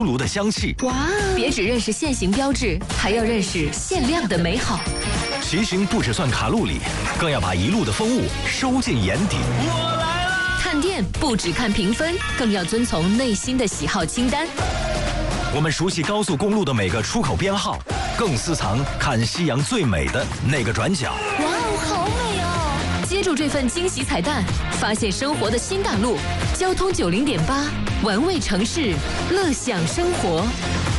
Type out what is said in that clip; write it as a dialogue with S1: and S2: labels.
S1: 炉的香气。
S2: 哇！别只认识现行标志，还要认识限量的美好。
S1: 骑行不只算卡路里，更要把一路的风物收进眼底。
S3: 我来了！
S2: 看店不只看评分，更要遵从内心的喜好清单。
S1: 我们熟悉高速公路的每个出口编号，更私藏看夕阳最美的那个转角。
S2: 哇哦，好美哦！接住这份惊喜彩蛋，发现生活的新大陆。交通90.8，玩味城市，乐享生活。